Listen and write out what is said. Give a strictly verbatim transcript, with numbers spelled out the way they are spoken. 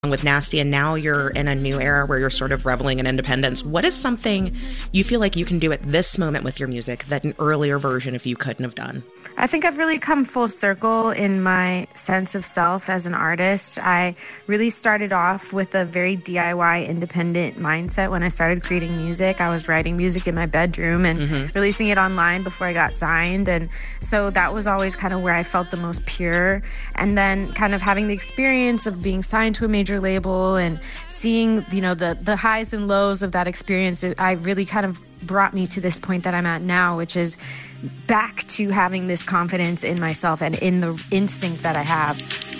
with Nasty, and now you're in a new era where you're sort of reveling in independence. What is something you feel like you can do at this moment with your music that an earlier version of you couldn't have done? I think I've really come full circle in my sense of self as an artist. I really started off with a very D I Y independent mindset when I started creating music. I was writing music in my bedroom and mm-hmm. releasing it online before I got signed. And so that was always kind of where I felt the most pure. And then kind of having the experience of being signed to a major label and seeing, you know, the the highs and lows of that experience, it, I really kind of brought me to this point that I'm at now, which is back to having this confidence in myself and in the instinct that I have.